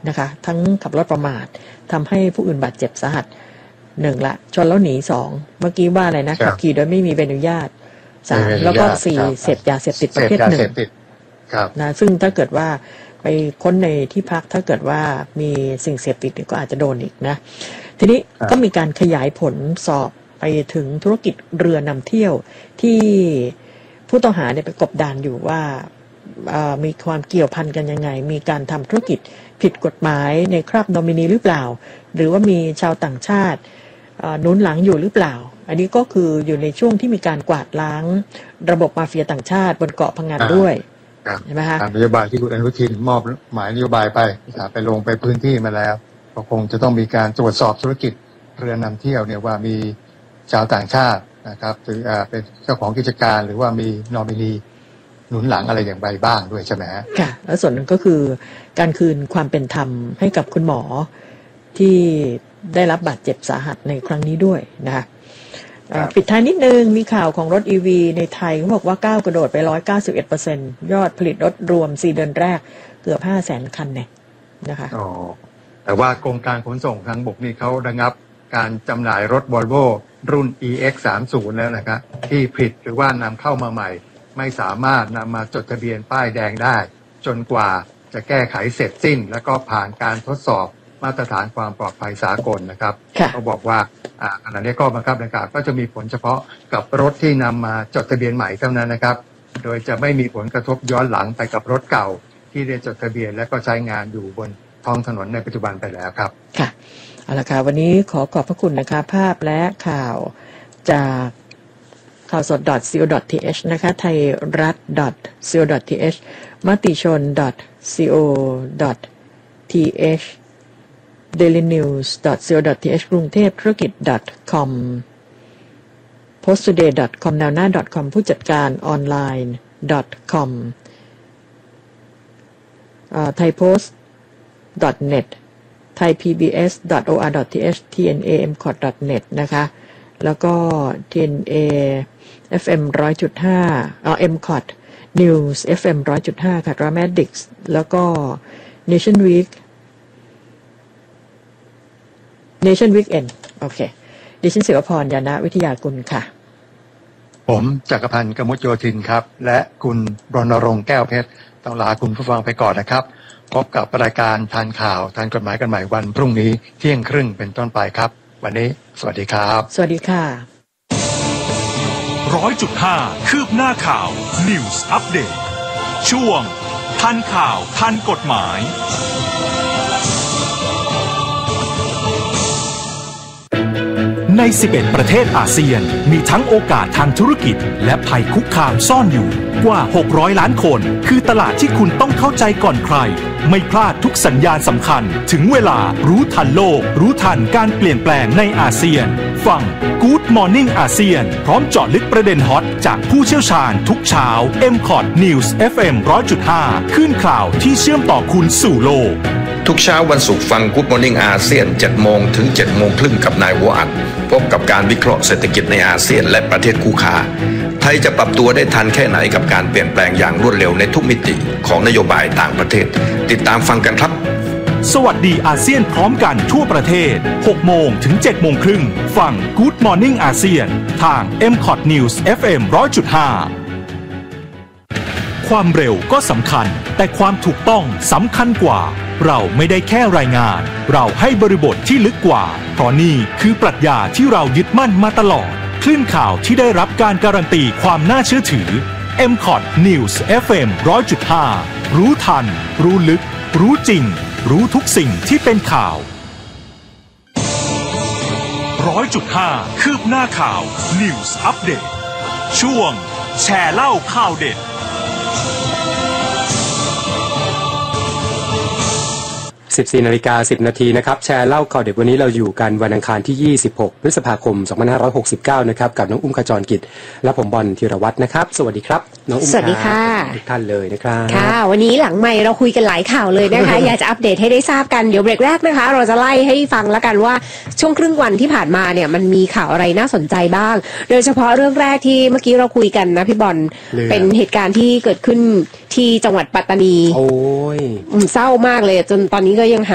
นะคะทั้งขับรถประมาททำให้ผู้อื่นบาดเจ็บสาหัส1ละชนแล้วหนี2เมื่อกี้ว่าอะไรนะขับขี่โดยไม่มีใบอนุญาต3แล้วก็4เสพยาเสพติดประเภทหนึ่งนะซึ่งถ้าเกิดว่าไปค้นในที่พักถ้าเกิดว่ามีสิ่งเสพติดก็อาจจะโดนอีกนะทีนี้ก็มีการขยายผลสอบไปถึงธุรกิจเรือนำเที่ยวที่ผู้ต้องหาเนี่ยไปกบดานอยู่ว่ามีความเกี่ยวพันกันยังไงมีการทำธุรกิจผิดกฎหมายในคราบนอมินีหรือเปล่าหรือว่ามีชาวต่างชาติหนุนหลังอยู่หรือเปล่าอันนี้ก็คืออยู่ในช่วงที่มีการกวาดล้างระบบมาเฟียต่างชาติบนเกาะพะงันด้วยใช่ไหมคะตามนโยบายที่คุณอนุทินมอบหมายนโยบายไปลงไปพื้นที่มาแล้วก็คงจะต้องมีการตรวจสอบธุรกิจเรือนำเที่ยวเนี่ยว่ามีชาวต่างชาตินะครับหรือเป็นเจ้าของกิจการหรือว่ามีนอมินีหนุนหลังอะไรอย่างไรบ้างด้วยใช่ไหมฮะค่ะแล้วส่วนหนึ่งก็คือการคืนความเป็นธรรมให้กับคุณหมอที่ได้รับบาดเจ็บสาหัสในครั้งนี้ด้วยนะคะปิดท้ายนิดนึงมีข่าวของรถ EV ในไทยเขาบอกว่าก้าวกระโดดไป 191% ยอดผลิตรถรวม4เดือนแรกเกือบ 500,000 คันเนี่ยนะคะแต่ว่ากรมการขนส่งทางบกนี่เขาระงับการจำหน่ายรถ Volvo รุ่น EX30 แล้วนะครับที่ผลิตหรือว่านำเข้ามาใหม่ไม่สามารถนำมาจดทะเบียนป้ายแดงได้จนกว่าจะแก้ไขเสร็จสิ้นแล้วก็ผ่านการทดสอบมาตรฐานความปลอดภัยสากลนะครับเขาบอกว่าขณะนี้ข้อบังคับดังกล่าวก็จะมีผลเฉพาะกับรถที่นำมาจดทะเบียนใหม่เท่านั้นนะครับโดยจะไม่มีผลกระทบย้อนหลังไปกับรถเก่าที่ได้จดทะเบียนและก็ใช้งานอยู่บนท้องถนนในปัจจุบันไปแล้วครับค่ะเอาละค่ะวันนี้ขอบพระคุณนะคะภาพและข่าวจากข่าวสด .co.th นะคะไทยรัฐ .co.th มติชน .co.th dailynews.co.th กรุงเทพธุรกิจ .com posttoday.com แนวหน้า .com ผู้จัดการออนไลน์ .com thaipost.net thaipbs.or.th tnamcot.net นะคะแล้วก็ TNA FM 100.5 MCOT News FM 100.5 ค่ะ Dramatics แล้วก็ Nation Weekend โอเคดิฉันศิวพร ยานะวิทยากุลค่ะผมจักรพันธ์ กมลโยธินครับและคุณรณรงค์แก้วเพชรต้องลาคุณผู้ฟังไปก่อนนะครับพบกับรายการทันข่าวทันกฎหมายกันใหม่วันพรุ่งนี้เที่ยงครึ่งเป็นต้นไปครับวันนี้สวัสดีครับสวัสดีค่ะ 100.5 คืบหน้าข่าว News Update ช่วงทันข่าวทันกฎหมายใน11ประเทศอาเซียนมีทั้งโอกาสทางธุรกิจและภัยคุกคามซ่อนอยู่กว่า600ล้านคนคือตลาดที่คุณต้องเข้าใจก่อนใครไม่พลาดทุกสัญญาณสำคัญถึงเวลารู้ทันโลกรู้ทันการเปลี่ยนแปลงในอาเซียนฟัง Good Morning อาเซียนพร้อมเจาะลึกประเด็นฮอตจากผู้เชี่ยวชาญทุกเช้า MCOT News FM 100.5 คลื่นข่าวที่เชื่อมต่อคุณสู่โลกทุกเช้าวันศุกร์ฟัง Good Morning อาเซียน 7 โมงถึง 7 โมงครึ่งกับนายหัวอัดพบกับการวิเคราะห์เศรษฐกิจในอาเซียนและประเทศคู่ค้าไทยจะปรับตัวได้ทันแค่ไหนกับการเปลี่ยนแปลงอย่างรวดเร็วในทุกมิติของนโยบายต่างประเทศติดตามฟังกันครับสวัสดีอาเซียนพร้อมกันทั่วประเทศ 6 โมงถึง 7 โมงครึ่งฟัง Good Morning อาเซียนทาง MCOT News FM 100.5 ความเร็วก็สำคัญแต่ความถูกต้องสำคัญกว่าเราไม่ได้แค่รายงานเราให้บริบทที่ลึกกว่าเพราะนี่คือปรัชญาที่เรายึดมั่นมาตลอดคลื่นข่าวที่ได้รับการการันตีความน่าเชื่อถือ MCOT News FM 100.5 รู้ทันรู้ลึกรู้จริงรู้ทุกสิ่งที่เป็นข่าว 100.5 คืบหน้าข่าว News Update ช่วงแชร์เล่าข่าวเด็ด 14:10 น.นะครับแชร์เล่าข่าวเด็ดวันนี้เราอยู่กันวันอังคารที่26พฤษภาคม2569นะครับกับน้องอุ้มขจรกิจและผมบอลธีรวัฒน์นะครับสวัสดีครับน้องอุ้มสวัสดีค่ะทุกท่านเลยนะครับค่ะวันนี้หลังไมค์เราคุยกันหลายข่าวเลยนะคะ อยากจะอัปเดตให้ได้ทราบกันเดี๋ยวเบรกแรกนะคะเราจะไล่ให้ฟังแล้วกันว่าช่วงครึ่งวันที่ผ่านมาเนี่ยมันมีข่าวอะไรน่าสนใจบ้างโดยเฉพาะเรื่องแรกที่เมื่อกี้เราคุยกันนะพี่บอลเป็นเหตุการณ์ที่เกิดขึ้นที่จังหวัดปัตตานีโอ้ยเศร้ามากเลยจนตอนนี้ก็ยังหา